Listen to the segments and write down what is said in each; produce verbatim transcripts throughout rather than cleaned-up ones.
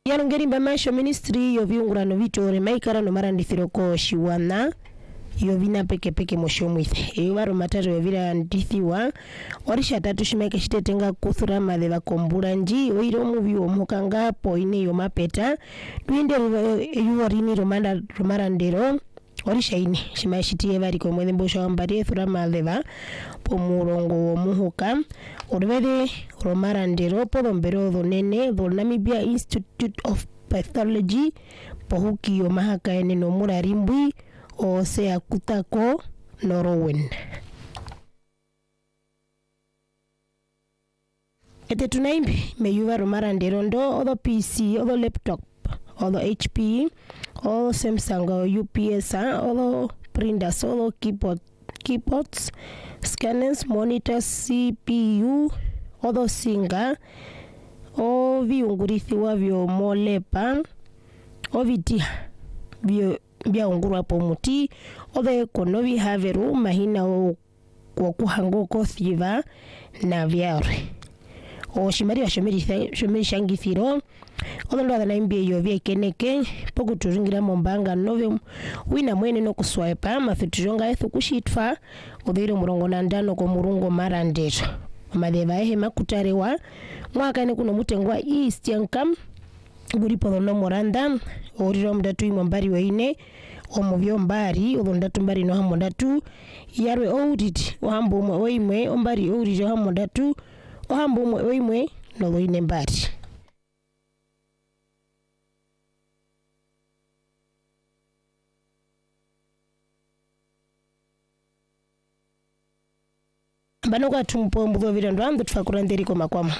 Yarongeri mbamasho ministry yo viungurano vitore maikara no marandithiro ko shiwana yo vina peke peke moshomwithe iyo baro mataro yo vira ndithiwa orisha tatu shimaike shitetenga kuthura mathe bakombura nji oiro muvi omukanga poine yo mapeta twinde yo rini romanda romarandero orisha ini shimashitiye bari ko mwene mbosho ambari thura mathe ba pomurongo wo muhuka orwede romarandero podombero donene do Namibia Institute of Pathology pohuki yo mahaka ene no murarimbwi o sea kutako Norwin. Ete tunaimbi meyuva romarandero ndo odo P C, odo laptop, odo H P, odo Samsung, U P S, odo printers, odo keyboard, keyboards, scanners, monitors, C P U, odo singa, o viungurithi wavyo molepa, o vitia vyo bya unguru hapo muti ove konovi haveru mahina o kuhango kothiva na vyare o shimari wa shomeri shomeri shangithiro odondo adana imbie yo vye keneke poku turingira mombanga nove wina mwene no kuswipe mafitujonga ethu kushitfa odhiro murongo nandano ko murungo marandero amadeva ehe makutarewa mwaka ne kuno mutengwa East Yankam guripo no moranda oriro mdatu imwambari weine omuvyo mbari odondatu mbari no hamondatu yarwe audit ohambo umwe oimwe ombari audit hamondatu ohambo umwe oimwe no loine mbari banoka tumpo mbugo virando ando tfakuranderi ko makwama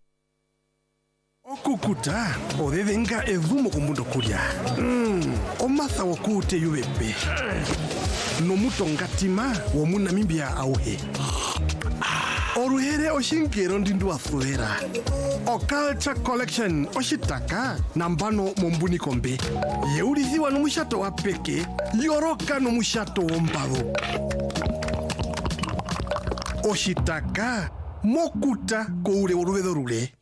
okukuta odevenga evumo kumundo kulya mm. Omatha wakute yuwepe nomuto ngatima womu Namibia auhe oruhere oshinkero ndindu athuera o culture collection oshitaka nambano mombuni kombe yeulithiwa nomushato wa peke yoroka nomushato wombalo oshitaka mokuta koure oruvedo rule.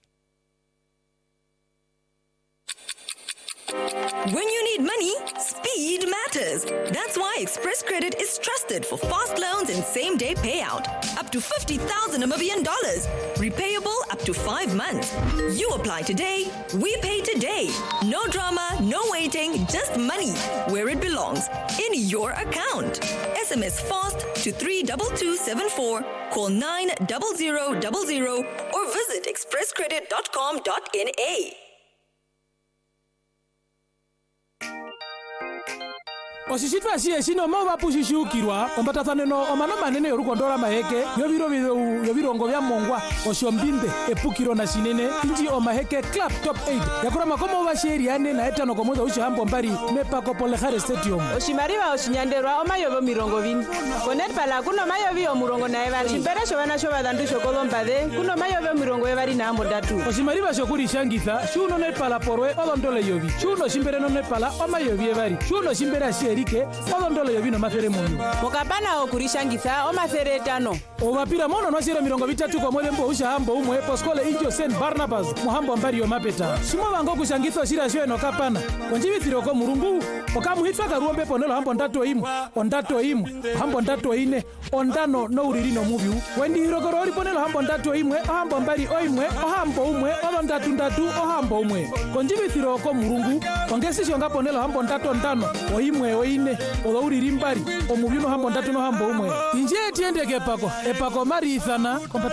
When you need money, speed matters. That's why Express Credit is trusted for fast loans and same-day payout. Up to fifty thousand Namibian dollars. Repayable up to five months. You apply today, we pay today. No drama, no waiting, just money where it belongs, in your account. S M S FAST to three two two seven four, call nine zero zero zero zero or visit express credit dot com dot n a. Osishitwa siye sino mova pushishukirwa ombatathane no omano manene yorukondora maheke yobiro yobirongo bya mongwa oshombinde epukiro na sinene inji omaheke club top eight yakura makomo basheri ane na etano komoza ushambo mbari mepako polehare stadium oshimariwa oshinyanderwa omayobo mirongo bine konet pala kuno mayobi omurongo na ebali shimbere shobana shoba dandu shokolombade kuno mayobo mirongo ebali na ambodatu oshimariwa shokuri shangitha shuno net pala porwe odondole yobi shuno shimbere no net pala omayobi ebali shuno shimbere asheri Ke odondolo yobino mafere munyu mukapana okurishangitha omafere etano omapira mono nosiro mirongo bitatu kwa mwele mbo usha hambo umwe poskole injo Saint Barnabas muhambo mbari yo mapeta simo bango kushangitha shira shwe no kapana konjibithiro ko murungu okamuhitwa karuombe ponelo hambo ndato imu ondato imu hambo ndato ine ondano no uriri no mubiu wendi hirogorori ponelo hambo ndato imwe hambo mbari oimwe ohambo umwe odondatu ndatu ohambo umwe konjibithiro ko murungu ongesisho ngaponelo hambo ndato ndano oimwe oine odauriri mbari omubino hambo ndatu no hambo umwe inje tiendeke pako epako marithana